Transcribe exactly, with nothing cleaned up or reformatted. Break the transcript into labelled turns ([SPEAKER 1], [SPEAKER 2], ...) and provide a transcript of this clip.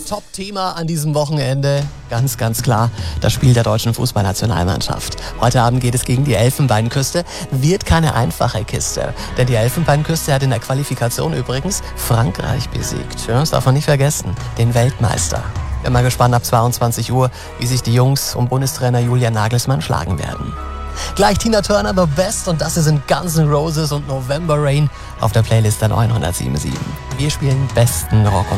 [SPEAKER 1] Top-Thema an diesem Wochenende, ganz, ganz klar, das Spiel der deutschen Fußballnationalmannschaft. Heute Abend geht es gegen die Elfenbeinküste. Wird keine einfache Kiste, denn die Elfenbeinküste hat in der Qualifikation übrigens Frankreich besiegt. Ja, das darf man nicht vergessen, den Weltmeister. Bin mal gespannt ab zweiundzwanzig Uhr, wie sich die Jungs um Bundestrainer Julian Nagelsmann schlagen werden. Gleich Tina Turner, The Best, und das sind Guns N' Roses und November Rain auf der Playlist der neunhundertsieben Komma sieben. Wir spielen besten Rock und